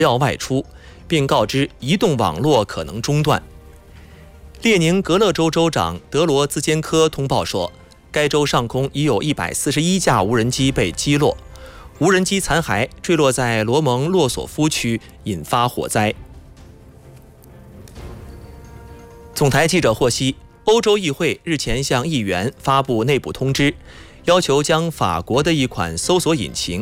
要外出，并告知移动网络可能中断。列宁格勒州州长德罗兹坚科通报说，该州上空已有141架无人机被击落，无人机残骸坠落在罗蒙洛索夫区，引发火灾。总台记者获悉，欧洲议会日前向议员发布内部通知，要求将法国的一款搜索引擎